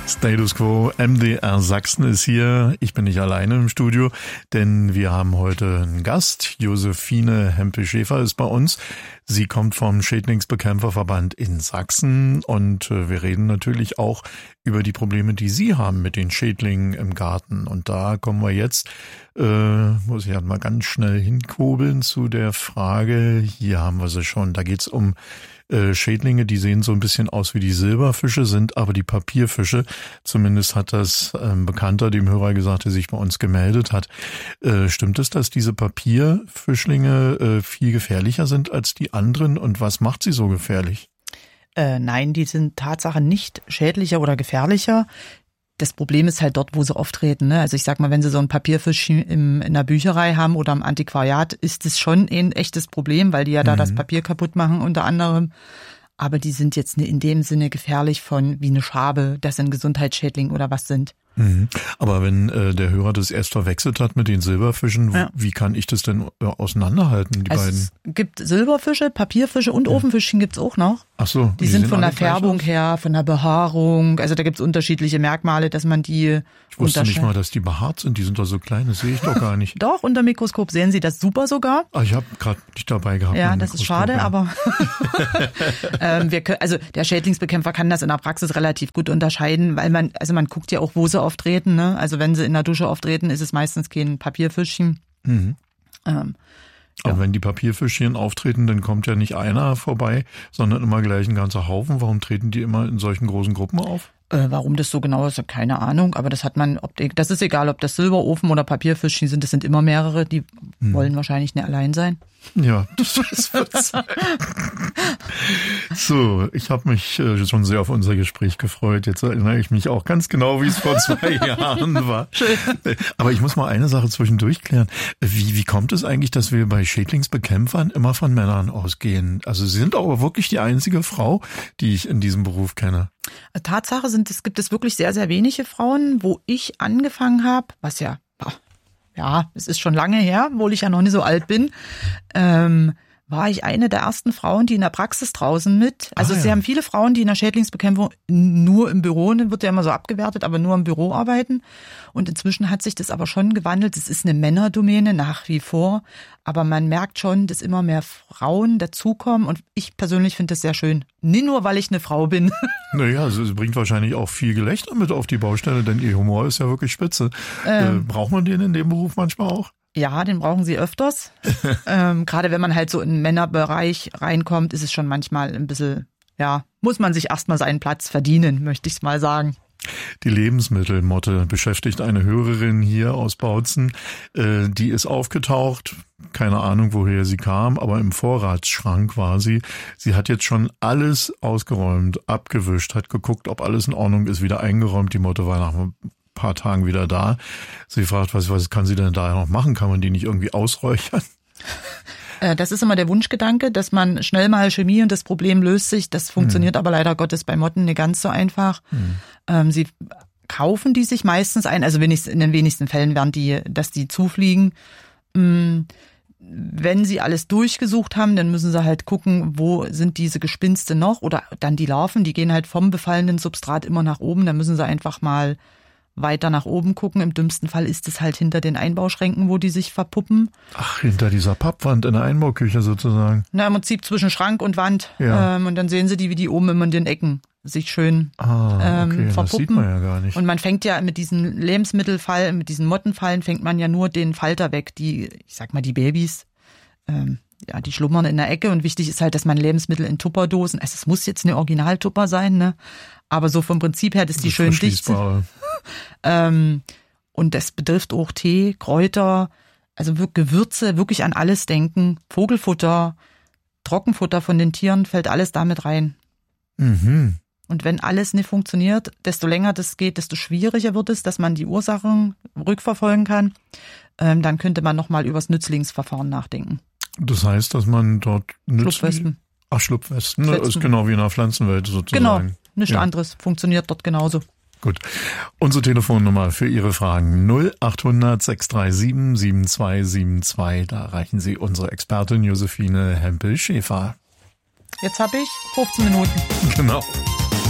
Status Quo, MDR Sachsen ist hier. Ich bin nicht alleine im Studio, denn wir haben heute einen Gast. Josephine Hempel-Schäfer ist bei uns. Sie kommt vom Schädlingsbekämpferverband in Sachsen und wir reden natürlich auch über die Probleme, die Sie haben mit den Schädlingen im Garten. Und da kommen wir jetzt, muss ich halt mal ganz schnell hinkurbeln zu der Frage. Hier haben wir sie schon. Da geht's um Schädlinge, die sehen so ein bisschen aus wie die Silberfische, sind aber die Papierfische. Zumindest hat das Bekannter dem Hörer gesagt, der sich bei uns gemeldet hat. Stimmt es, dass diese Papierfischlinge viel gefährlicher sind als die anderen? Und was macht sie so gefährlich? Nein, die sind Tatsache nicht schädlicher oder gefährlicher. Das Problem ist halt dort, wo sie auftreten. Ne? Also ich sag mal, wenn sie so ein Papierfisch in der Bücherei haben oder im Antiquariat, ist es schon ein echtes Problem, weil die ja da das Papier kaputt machen unter anderem. Aber die sind jetzt in dem Sinne gefährlich wie eine Schabe, dass sie ein Gesundheitsschädling oder was sind. Aber wenn der Hörer das erst verwechselt hat mit den Silberfischen, ja. Wie kann ich das denn auseinanderhalten, die beiden? Es gibt Silberfische, Papierfische und Ofenfischchen gibt's auch noch. Ach so. Die sind von der Färbung her, von der Behaarung, also da gibt's unterschiedliche Merkmale, dass man die Ich wusste nicht mal, dass die behaart sind, die sind doch so klein, das sehe ich doch gar nicht. Doch, unter Mikroskop sehen Sie das super sogar. Ich habe gerade nicht dabei gehabt. Ja, das ist schade, aber der Schädlingsbekämpfer kann das in der Praxis relativ gut unterscheiden, weil man guckt ja auch, wo sie auftreten, ne? Also wenn sie in der Dusche auftreten, ist es meistens kein Papierfischchen. Aber wenn die Papierfischchen auftreten, dann kommt ja nicht einer vorbei, sondern immer gleich ein ganzer Haufen. Warum treten die immer in solchen großen Gruppen auf? Warum das so genau ist, keine Ahnung. Aber das das ist egal, ob das Silberofen oder Papierfischchen sind. Das sind immer mehrere, die wollen wahrscheinlich nicht allein sein. Ja, das wird sein. So, ich habe mich schon sehr auf unser Gespräch gefreut. Jetzt erinnere ich mich auch ganz genau, wie es vor 2 Jahren war. Schön. Aber ich muss mal eine Sache zwischendurch klären. Wie kommt es eigentlich, dass wir bei Schädlingsbekämpfern immer von Männern ausgehen? Also Sie sind aber wirklich die einzige Frau, die ich in diesem Beruf kenne. Tatsache gibt es wirklich sehr, sehr wenige Frauen, wo ich angefangen habe, was ja, es ist schon lange her, obwohl ich ja noch nicht so alt bin, war ich eine der ersten Frauen, die in der Praxis draußen Sie haben viele Frauen, die in der Schädlingsbekämpfung nur im Büro, wird ja immer so abgewertet, aber nur im Büro arbeiten. Und inzwischen hat sich das aber schon gewandelt. Es ist eine Männerdomäne nach wie vor, aber man merkt schon, dass immer mehr Frauen dazukommen und ich persönlich finde das sehr schön. Nicht nur, weil ich eine Frau bin. Naja, es bringt wahrscheinlich auch viel Gelächter mit auf die Baustelle, denn Ihr Humor ist ja wirklich spitze. Braucht man den in dem Beruf manchmal auch? Ja, den brauchen sie öfters. Gerade wenn man halt so in den Männerbereich reinkommt, ist es schon manchmal ein bisschen, muss man sich erstmal seinen Platz verdienen, möchte ich mal sagen. Die Lebensmittelmotte beschäftigt eine Hörerin hier aus Bautzen. Die ist aufgetaucht, keine Ahnung, woher sie kam, aber im Vorratsschrank war sie. Sie hat jetzt schon alles ausgeräumt, abgewischt, hat geguckt, ob alles in Ordnung ist, wieder eingeräumt. Die Motte war nach ein paar Tagen wieder da. Sie fragt, was kann sie denn da noch machen? Kann man die nicht irgendwie ausräuchern? Das ist immer der Wunschgedanke, dass man schnell mal Chemie und das Problem löst sich. Das funktioniert aber leider Gottes bei Motten nicht ganz so einfach. Sie kaufen die sich meistens ein, also in den wenigsten Fällen dass die zufliegen. Wenn sie alles durchgesucht haben, dann müssen sie halt gucken, wo sind diese Gespinste noch oder dann die Larven, die gehen halt vom befallenen Substrat immer nach oben. Dann müssen sie einfach mal weiter nach oben gucken. Im dümmsten Fall ist es halt hinter den Einbauschränken, wo die sich verpuppen. Ach, hinter dieser Pappwand in der Einbauküche sozusagen. Na, im Prinzip zwischen Schrank und Wand. Ja. Und dann sehen sie wie die oben immer in den Ecken sich schön verpuppen. Das sieht man ja gar nicht. Und man fängt ja mit diesen Lebensmittelfallen, mit diesen Mottenfallen fängt man ja nur den Falter weg. Die Babys, die schlummern in der Ecke und wichtig ist halt, dass man Lebensmittel in Tupperdosen, es muss jetzt eine Original-Tupper sein, ne? Aber so vom Prinzip her, dass die schön dicht sind. Und das betrifft auch Tee, Kräuter, also Gewürze, wirklich an alles denken. Vogelfutter, Trockenfutter von den Tieren, fällt alles damit rein. Und wenn alles nicht funktioniert, desto länger das geht, desto schwieriger wird es, dass man die Ursachen rückverfolgen kann. Dann könnte man nochmal über das Nützlingsverfahren nachdenken. Das heißt, dass man dort Schlupfwespen. Schlupfwespen, ne? Ist genau wie in der Pflanzenwelt sozusagen. Genau, nichts anderes, funktioniert dort genauso. Gut. Unsere Telefonnummer für Ihre Fragen 0800 637 7272. Da erreichen Sie unsere Expertin Josephine Hempel-Schäfer. Jetzt habe ich 15 Minuten. Genau.